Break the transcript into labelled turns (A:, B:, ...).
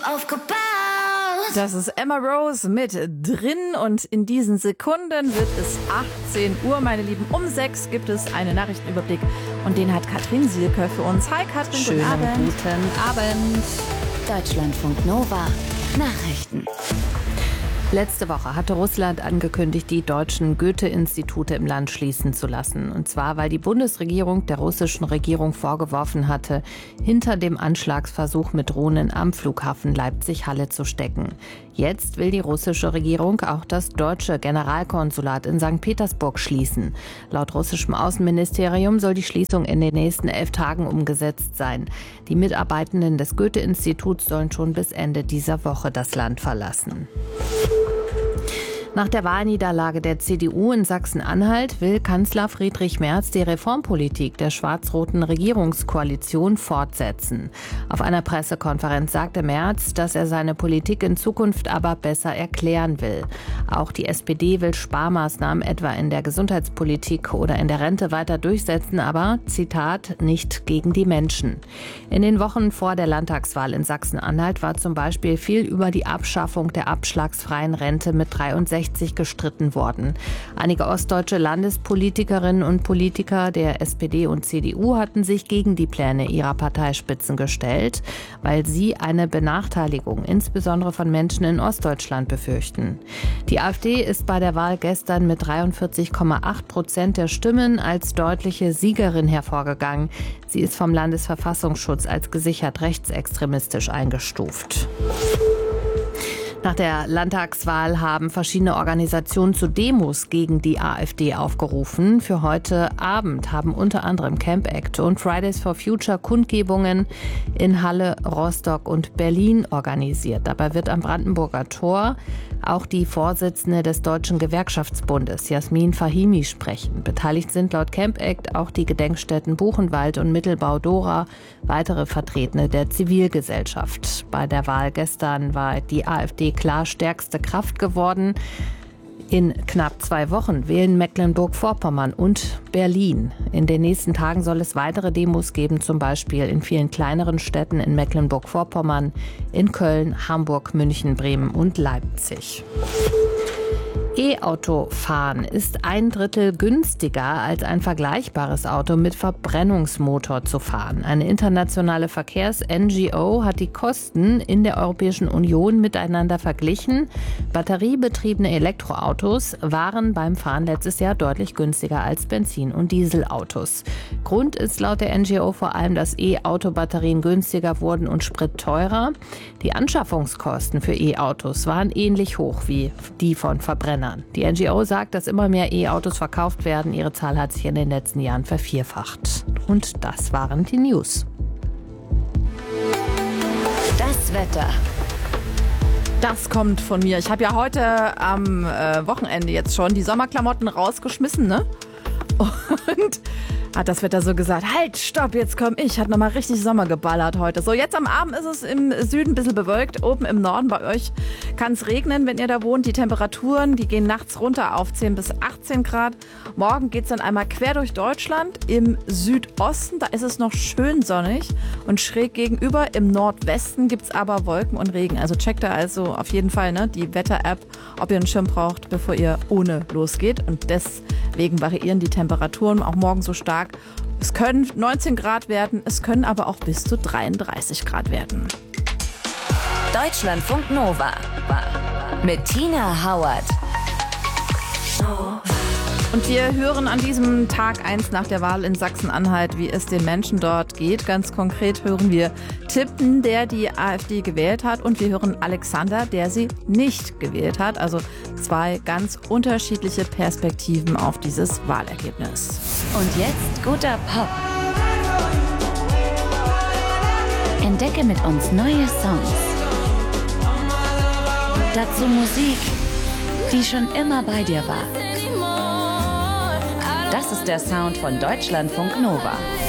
A: Aufgebaut.
B: Das ist Emma Rose mit drin und in diesen Sekunden wird es 18 Uhr, meine Lieben. Um 6 gibt es einen Nachrichtenüberblick und den hat Katrin Sielke für uns. Hi Katrin,
C: schönen guten Abend.
A: Deutschlandfunk Nova Nachrichten.
C: Letzte Woche hatte Russland angekündigt, die deutschen Goethe-Institute im Land schließen zu lassen. Und zwar, weil die Bundesregierung der russischen Regierung vorgeworfen hatte, hinter dem Anschlagsversuch mit Drohnen am Flughafen Leipzig-Halle zu stecken. Jetzt will die russische Regierung auch das deutsche Generalkonsulat in St. Petersburg schließen. Laut russischem Außenministerium soll die Schließung in den nächsten 11 Tagen umgesetzt sein. Die Mitarbeitenden des Goethe-Instituts sollen schon bis Ende dieser Woche das Land verlassen. Nach der Wahlniederlage der CDU in Sachsen-Anhalt will Kanzler Friedrich Merz die Reformpolitik der schwarz-roten Regierungskoalition fortsetzen. Auf einer Pressekonferenz sagte Merz, dass er seine Politik in Zukunft aber besser erklären will. Auch die SPD will Sparmaßnahmen etwa in der Gesundheitspolitik oder in der Rente weiter durchsetzen, aber, Zitat, nicht gegen die Menschen. In den Wochen vor der Landtagswahl in Sachsen-Anhalt war zum Beispiel viel über die Abschaffung der abschlagsfreien Rente mit 63 gestritten worden. Einige ostdeutsche Landespolitikerinnen und Politiker der SPD und CDU hatten sich gegen die Pläne ihrer Parteispitzen gestellt, weil sie eine Benachteiligung insbesondere von Menschen in Ostdeutschland befürchten. Die AfD ist bei der Wahl gestern mit 43,8% der Stimmen als deutliche Siegerin hervorgegangen. Sie ist vom Landesverfassungsschutz als gesichert rechtsextremistisch eingestuft. Nach der Landtagswahl haben verschiedene Organisationen zu Demos gegen die AfD aufgerufen. Für heute Abend haben unter anderem Camp Act und Fridays for Future Kundgebungen in Halle, Rostock und Berlin organisiert. Dabei wird am Brandenburger Tor auch die Vorsitzende des Deutschen Gewerkschaftsbundes, Jasmin Fahimi, sprechen. Beteiligt sind laut Camp Act auch die Gedenkstätten Buchenwald und Mittelbau-Dora, weitere Vertretene der Zivilgesellschaft. Bei der Wahl gestern war die AfD klar stärkste Kraft geworden. In knapp 2 Wochen wählen Mecklenburg-Vorpommern und Berlin. In den nächsten Tagen soll es weitere Demos geben, zum Beispiel in vielen kleineren Städten in Mecklenburg-Vorpommern, in Köln, Hamburg, München, Bremen und Leipzig. E-Auto fahren ist 1/3 günstiger als ein vergleichbares Auto mit Verbrennungsmotor zu fahren. Eine internationale Verkehrs-NGO hat die Kosten in der Europäischen Union miteinander verglichen. Batteriebetriebene Elektroautos waren beim Fahren letztes Jahr deutlich günstiger als Benzin- und Dieselautos. Grund ist laut der NGO vor allem, dass E-Auto-Batterien günstiger wurden und Sprit teurer. Die Anschaffungskosten für E-Autos waren ähnlich hoch wie die von Verbrennern. Die NGO sagt, dass immer mehr E-Autos verkauft werden. Ihre Zahl hat sich in den letzten Jahren vervierfacht. Und das waren die News.
A: Das Wetter.
B: Das kommt von mir. Ich habe ja heute am Wochenende jetzt schon die Sommerklamotten rausgeschmissen, ne? Und hat das Wetter so gesagt, halt, stopp, jetzt komm ich. Hat nochmal richtig Sommer geballert heute. So, jetzt am Abend ist es im Süden ein bisschen bewölkt. Oben im Norden bei euch kann es regnen, wenn ihr da wohnt. Die Temperaturen, die gehen nachts runter auf 10 bis 18 Grad. Morgen geht es dann einmal quer durch Deutschland. Im Südosten, da ist es noch schön sonnig. Und schräg gegenüber im Nordwesten gibt es aber Wolken und Regen. Also checkt da also auf jeden Fall die Wetter-App, ob ihr einen Schirm braucht, bevor ihr ohne losgeht. Und deswegen variieren die Temperaturen auch morgen so stark. Es können 19 Grad werden, es können aber auch bis zu 33 Grad werden.
A: Deutschlandfunk Nova mit Tina Hauert.
B: Und wir hören an diesem Tag 1 nach der Wahl in Sachsen-Anhalt, wie es den Menschen dort geht. Ganz konkret hören wir Tippen, der die AfD gewählt hat. Und wir hören Alexander, der sie nicht gewählt hat. Also 2 ganz unterschiedliche Perspektiven auf dieses Wahlergebnis.
A: Und jetzt guter Pop. Entdecke mit uns neue Songs. Dazu Musik, die schon immer bei dir war. Das ist der Sound von Deutschlandfunk Nova.